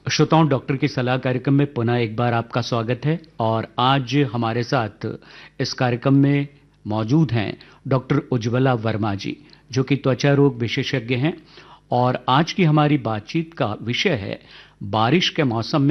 श्रोताओं, डॉक्टर की सलाह कार्यक्रम में पुनः एक बार आपका स्वागत है। और आज हमारे साथ इस कार्यक्रम में मौजूद हैं डॉक्टर उज्ज्वला वर्मा जी, जो कि त्वचा रोग विशेषज्ञ हैं। और आज की हमारी बातचीत का विषय है बारिश के मौसम में